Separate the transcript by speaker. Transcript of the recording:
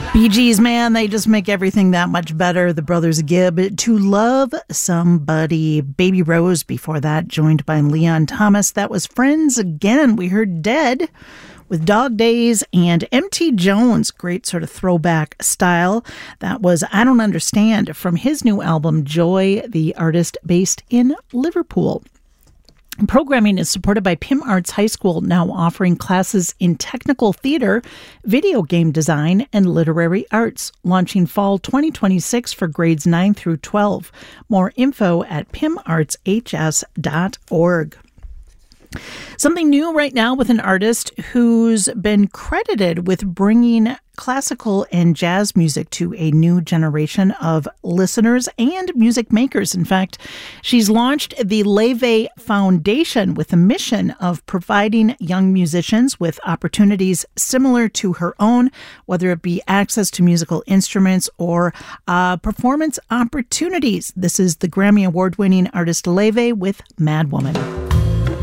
Speaker 1: Bee Gees, man, they just make everything that much better. The Brothers Gibb, To Love Somebody. Baby Rose before that, joined by Leon Thomas. That was Friends Again. We heard Dead with Dog Days and M.T. Jones. Great sort of throwback style. That was I Don't Understand from his new album, Joy, the artist based in Liverpool. Programming is supported by Pym Arts High School, now offering classes in technical theater, video game design, and literary arts, launching fall 2026 for grades 9 through 12. More info at pymartshs.org. Something new right now with an artist who's been credited with bringing classical and jazz music to a new generation of listeners and music makers. In fact, she's launched the Leve Foundation with a mission of providing young musicians with opportunities similar to her own, whether it be access to musical instruments or performance opportunities. This is the Grammy Award-winning artist Leve with Mad Woman.